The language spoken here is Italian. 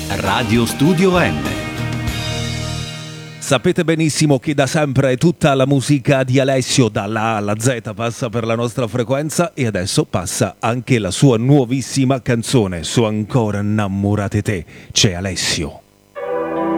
Radio Studio N. Sapete benissimo che da sempre tutta la musica di Alessio dalla A alla Z passa per la nostra frequenza e adesso passa anche la sua nuovissima canzone Su ancora innamorate te. C'è Alessio.